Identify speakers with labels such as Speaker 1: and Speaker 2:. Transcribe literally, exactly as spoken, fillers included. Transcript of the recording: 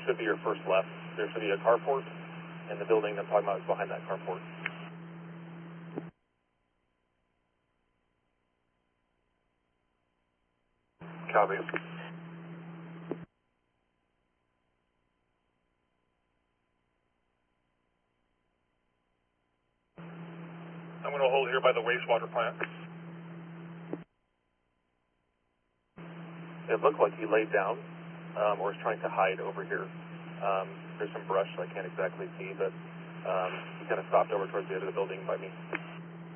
Speaker 1: should be your first left. There should be a carport, and the building I'm talking about is behind that carport.
Speaker 2: Copy.
Speaker 1: I'm going to hold here by the wastewater plant. It looked like he laid down um, or is trying to hide over here. Um, there's some brush, so I can't exactly see, but um, he kind of stopped over towards the end of the building by me.